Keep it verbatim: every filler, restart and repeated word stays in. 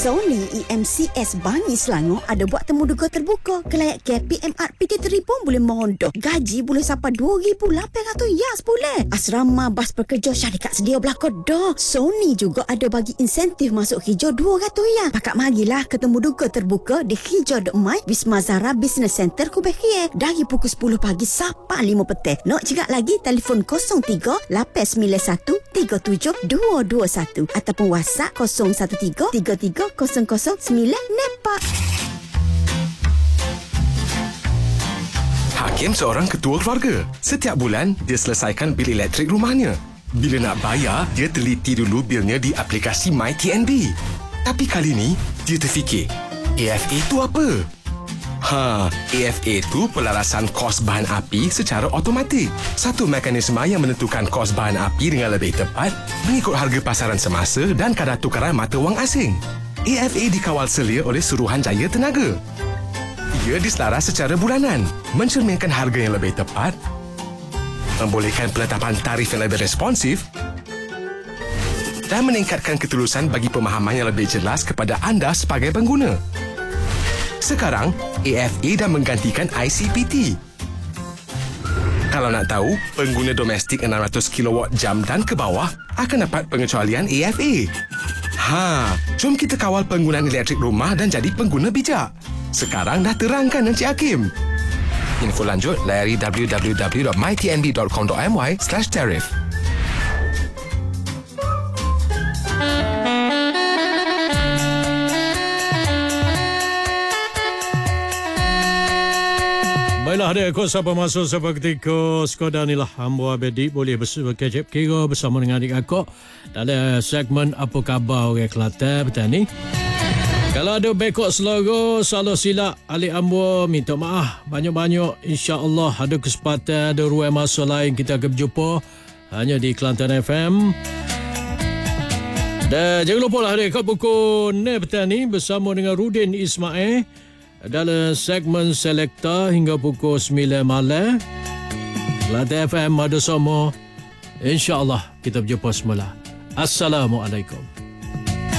Sony E M C S Bangi Selangor ada buat temu duga terbuka. Kelayak K P M R P T tiga pun boleh mondok. Gaji boleh sampai dua ribu lapan ratus yas boleh. Asrama bas pekerja syarikat sedia belakang dah. Sony juga ada bagi insentif masuk hijau dua ratus yas. Pakak marilah ketemu duga terbuka di Hijau Dek Mai Wisma Zara Business Center Kubekhie dari pukul sepuluh pagi sampai lima petang. Nak cakap lagi telefon kosong tiga lapan sembilan satu tiga tujuh dua dua satu ataupun WhatsApp kosong satu tiga tiga tiga kosong kosong sembilan Nepak. Hakim seorang ketua keluarga. Setiap bulan, dia selesaikan bil elektrik rumahnya. Bila nak bayar, dia teliti dulu bilnya di aplikasi MyTNB. Tapi kali ni, dia terfikir, A F A tu apa? Ha, A F A tu pelarasan kos bahan api secara automatik. Satu mekanisme yang menentukan kos bahan api dengan lebih tepat mengikut harga pasaran semasa dan kadar tukaran mata wang asing. A F A dikawal selia oleh Suruhanjaya Tenaga. Ia diselaras secara bulanan, mencerminkan harga yang lebih tepat, membolehkan penetapan tarif yang lebih responsif dan meningkatkan ketulusan bagi pemahaman yang lebih jelas kepada anda sebagai pengguna. Sekarang, A F A dah menggantikan I C P T. Kalau nak tahu, pengguna domestik enam ratus kilowatt jam dan ke bawah akan dapat pengecualian A F A. Ha, jom kita kawal penggunaan elektrik rumah dan jadi pengguna bijak. Sekarang dah terangkan Encik Hakim. Info lanjut layari w w w dot my t n b dot com dot m y slash tarif. Baiklah, ada aku siapa masuk siapa ketika Skoda inilah hamba abadi boleh berkecep kira bersama dengan adik aku dalam segmen Apa Khabar Orang Kelantan petang ni. Kalau ada bekok Selangor, salah silap alik hamba minta maaf banyak-banyak. InsyaAllah ada kesempatan, ada ruang masa lain kita akan berjumpa hanya di Kelantan F M. Dan jangan lupa lah ada kat pukul enam petang ni bersama dengan Rudin Ismail dalam segmen Selekta hingga pukul sembilan malam. Kelantan F M ada semua. InsyaAllah kita berjumpa semula. Assalamualaikum.